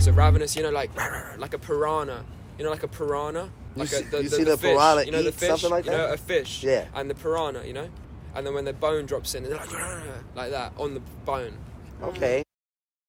So ravenous, you know, like a piranha. You know, like a piranha. You see the the fish, piranha you know, the eat fish, something like you know, that? a fish. Yeah. And the piranha, you know, and then when the bone drops in, they're like that on the bone. Okay.